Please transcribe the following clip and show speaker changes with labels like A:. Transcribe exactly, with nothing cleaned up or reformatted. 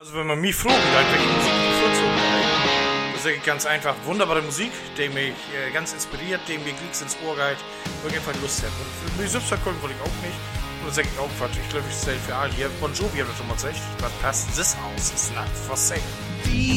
A: Also wenn man mich fragt, welche Musik ich bevorzuge, dann sage ich ganz einfach, wunderbare Musik, die mich äh, ganz inspiriert, die mir Klicks ins Ohr geht, wo ich einfach Lust habe. Und für mich selbst gucken wollte ich auch nicht. Und dann sage ich auch, Quatsch, ich glaube, ich stelle für alle hier, Bon Jovi hat das schon mal gesagt, was passt, this house is not for sale.